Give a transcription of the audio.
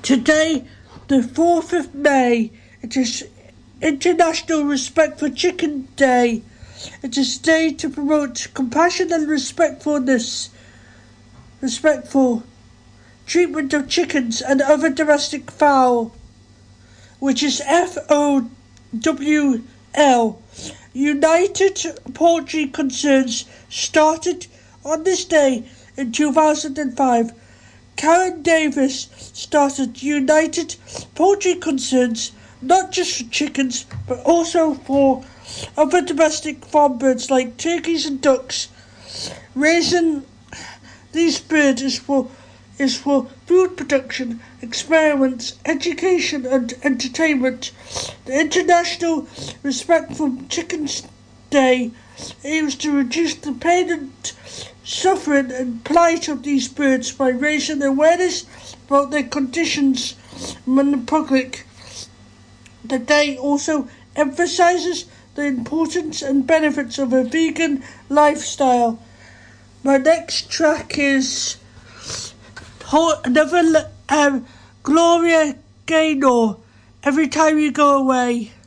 Today, the 4th of May, it is International Respect for Chicken Day. It is a day to promote compassion and respectful treatment of chickens and other domestic fowl, which is FOWL. United Poultry Concerns started on this day in 2005. Karen Davis started United Poultry Concerns not just for chickens but also for other domestic farm birds like turkeys and ducks. Raising these birds is for food production, experiments, education and entertainment. The International Respect for Chickens Day aims to reduce the pain and suffering and plight of these birds by raising awareness about their conditions among the public. The day also emphasises the importance and benefits of a vegan lifestyle. My next track is another Gloria Gaynor, Every Time You Go Away.